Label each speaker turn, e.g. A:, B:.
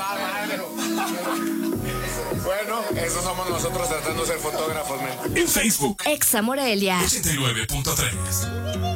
A: Bueno, eso somos nosotros tratando de ser fotógrafos, men.
B: En Facebook,
C: Exa Morelia
B: 89.3.